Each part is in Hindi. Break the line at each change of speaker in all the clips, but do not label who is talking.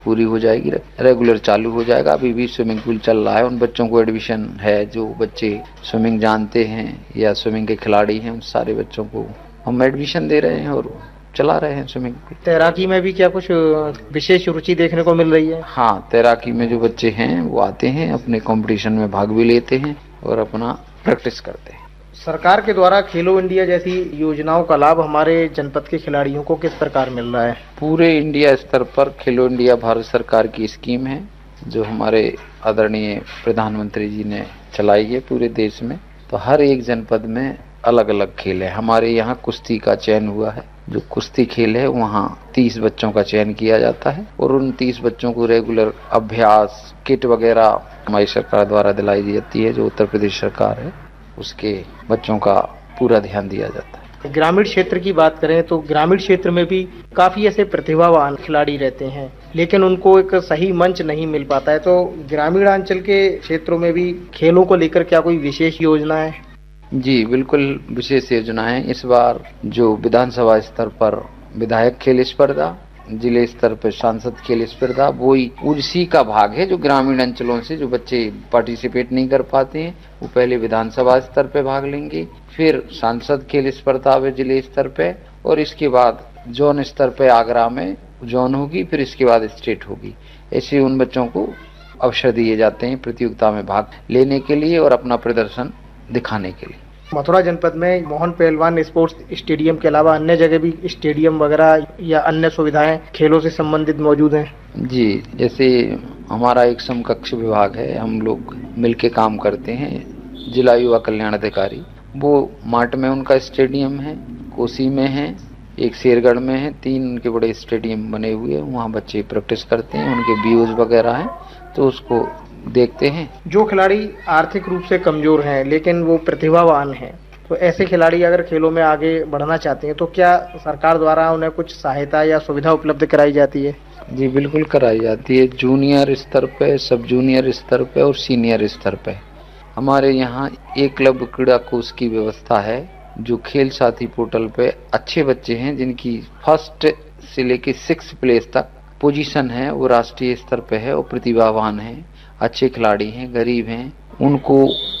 पूरी हो जाएगी, रेगुलर चालू हो जाएगा। अभी भी स्विमिंग पूल चल रहा है, उन बच्चों को एडमिशन है जो बच्चे स्विमिंग जानते हैं या स्विमिंग के खिलाड़ी हैं, उन सारे बच्चों को हम एडमिशन दे रहे हैं और चला रहे हैं स्विमिंग पूल।
तैराकी में भी क्या कुछ विशेष रुचि देखने को मिल रही है?
हाँ, तैराकी में जो बच्चे हैं वो आते हैं, अपने कंपटीशन में भाग भी लेते हैं और अपना प्रैक्टिस करते हैं।
सरकार के द्वारा खेलो इंडिया जैसी योजनाओं का लाभ हमारे जनपद के खिलाड़ियों को किस प्रकार मिल रहा है?
पूरे इंडिया स्तर पर खेलो इंडिया भारत सरकार की स्कीम है जो हमारे आदरणीय प्रधानमंत्री जी ने चलाई है पूरे देश में। तो हर एक जनपद में अलग अलग खेल है। हमारे यहाँ कुश्ती का चयन हुआ है, जो कुश्ती खेल है वहाँ 30 बच्चों का चयन किया जाता है और उन 30 बच्चों को रेगुलर अभ्यास किट वगैरह हमारी सरकार द्वारा दिलाई जाती है, जो उत्तर प्रदेश सरकार है उसके बच्चों का पूरा ध्यान दिया जाता है।
ग्रामीण क्षेत्र की बात करें तो ग्रामीण क्षेत्र में भी काफी ऐसे प्रतिभावान खिलाड़ी रहते हैं, लेकिन उनको एक सही मंच नहीं मिल पाता है। तो ग्रामीण अंचल के क्षेत्रों में भी खेलों को लेकर क्या कोई विशेष योजना है?
जी बिल्कुल, विशेष योजनाएं। इस बार जो विधानसभा स्तर पर विधायक खेल स्पर्धा, जिले स्तर पर सांसद खेल स्पर्धा, वो उसी का भाग है जो ग्रामीण अंचलों से जो बच्चे पार्टिसिपेट नहीं कर पाते हैं वो पहले विधानसभा स्तर पे भाग लेंगे, फिर सांसद खेल स्पर्धा है जिले स्तर पे, और इसके बाद जोन स्तर पे आगरा में जोन होगी, फिर इसके बाद स्टेट होगी। ऐसे उन बच्चों को अवसर दिए जाते हैं प्रतियोगिता में भाग लेने के लिए और अपना प्रदर्शन दिखाने के लिए।
मथुरा जनपद में मोहन पहलवान स्पोर्ट्स स्टेडियम के अलावा अन्य जगह भी स्टेडियम वगैरह या अन्य सुविधाएं खेलों से संबंधित मौजूद हैं?
जी, जैसे हमारा एक समकक्ष विभाग है, हम लोग मिलके काम करते हैं। जिला युवा कल्याण अधिकारी वो माट में उनका स्टेडियम है, कोसी में है, एक शेरगढ़ में है, 3 उनके बड़े स्टेडियम बने हुए हैं, वहाँ बच्चे प्रैक्टिस करते हैं, उनके बीओज वगैरह हैं तो उसको देखते हैं।
जो खिलाड़ी आर्थिक रूप से कमजोर हैं लेकिन वो प्रतिभावान हैं, तो ऐसे खिलाड़ी अगर खेलों में आगे बढ़ना चाहते हैं तो क्या सरकार द्वारा उन्हें कुछ सहायता या सुविधा उपलब्ध कराई जाती है?
जी बिल्कुल कराई जाती है। जूनियर स्तर पे, सब जूनियर स्तर पे और सीनियर स्तर पे हमारे यहाँ एकलव्य क्रीड़ा कोष की व्यवस्था है, जो खेल साथी पोर्टल पे अच्छे बच्चे हैं जिनकी फर्स्ट से लेके 6 प्लेस तक पोजीशन है वो राष्ट्रीय स्तर पे है और प्रतिभावान है, अच्छे खिलाड़ी हैं, गरीब हैं, उनको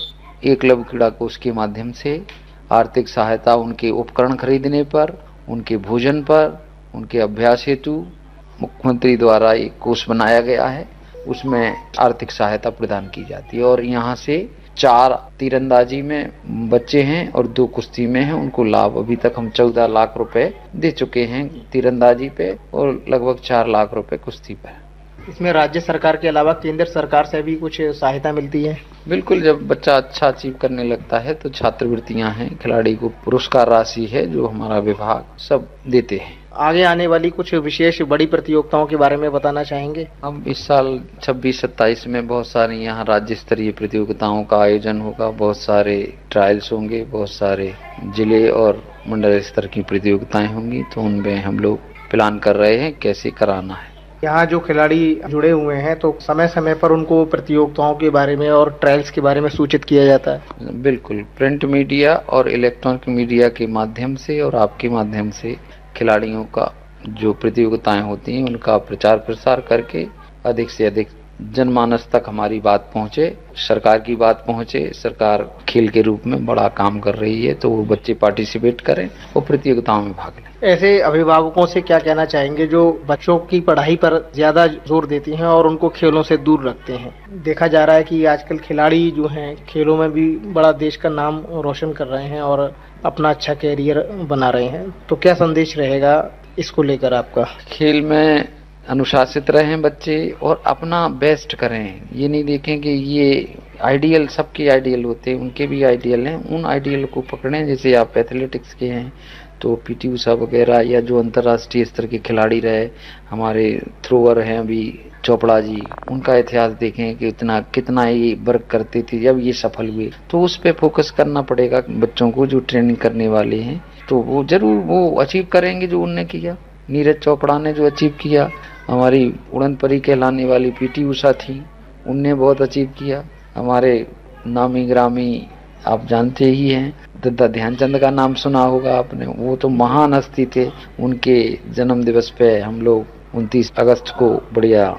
एकलव्य क्रीड़ा कोष के माध्यम से आर्थिक सहायता उनके उपकरण खरीदने पर, उनके भोजन पर, उनके अभ्यास हेतु मुख्यमंत्री द्वारा एक कोष बनाया गया है, उसमें आर्थिक सहायता प्रदान की जाती है। और यहाँ से 4 तीरंदाजी में बच्चे हैं और 2 कुश्ती में हैं, उनको लाभ अभी तक हम 14 लाख रुपए दे चुके हैं तीरंदाजी पे और लगभग 4 लाख रुपए कुश्ती पे।
इसमें राज्य सरकार के अलावा केंद्र सरकार से भी कुछ सहायता मिलती है?
बिल्कुल, जब बच्चा अच्छा अचीव करने लगता है तो छात्रवृत्तियां हैं, खिलाड़ी को पुरस्कार राशि है जो हमारा विभाग सब देते हैं।
आगे आने वाली कुछ विशेष बड़ी प्रतियोगिताओं के बारे में बताना चाहेंगे?
हम इस साल 26-27 में बहुत सारी यहाँ राज्य स्तरीय प्रतियोगिताओं का आयोजन होगा, बहुत सारे ट्रायल्स होंगे, बहुत सारे जिले और मंडल स्तर की प्रतियोगिताएं होंगी, तो उनमें हम लोग प्लान कर रहे हैं कैसे कराना है।
यहाँ जो खिलाड़ी जुड़े हुए हैं तो समय समय पर उनको प्रतियोगिताओं के बारे में और ट्रायल्स के बारे में सूचित किया जाता है?
बिल्कुल, प्रिंट मीडिया और इलेक्ट्रॉनिक मीडिया के माध्यम से और आपके माध्यम से खिलाड़ियों का जो प्रतियोगिताएं होती हैं उनका प्रचार प्रसार करके अधिक से अधिक जनमानस तक हमारी बात पहुंचे, सरकार की बात पहुंचे। सरकार खेल के रूप में बड़ा काम कर रही है तो वो बच्चे पार्टिसिपेट करें और प्रतियोगिताओं में भाग लें।
ऐसे अभिभावकों से क्या कहना चाहेंगे जो बच्चों की पढ़ाई पर ज्यादा जोर देती हैं और उनको खेलों से दूर रखते हैं? देखा जा रहा है कि आजकल खिलाड़ी जो हैं खेलों में भी बड़ा देश का नाम रोशन कर रहे हैं और अपना अच्छा कैरियर बना रहे हैं, तो क्या संदेश रहेगा इसको लेकर आपका?
खेल में अनुशासित रहें बच्चे और अपना बेस्ट करें, ये नहीं देखें कि ये आइडियल सबके आइडियल होते हैं, उनके भी आइडियल हैं, उन आइडियल को पकड़ें। जैसे आप एथलेटिक्स के हैं तो पीटी उषा वगैरह या जो अंतर्राष्ट्रीय स्तर के खिलाड़ी रहे, हमारे थ्रोअर हैं अभी चोपड़ा जी, उनका इतिहास देखें कि कितना ये वर्क करते थे, जब ये सफल हुए तो उस पर फोकस करना पड़ेगा बच्चों को जो ट्रेनिंग करने वाले हैं, तो वो जरूर वो अचीव करेंगे जो उनने किया। नीरज चोपड़ा ने जो अचीव किया, हमारी उड़न परी कहलाने वाली पीटी उषा थी, उनने बहुत अचीव किया। हमारे नामी ग्रामी आप जानते ही हैं, दादा ध्यानचंद का नाम सुना होगा आपने, वो तो महान हस्ती थे, उनके जन्म दिवस पे हम लोग 29 अगस्त को बढ़िया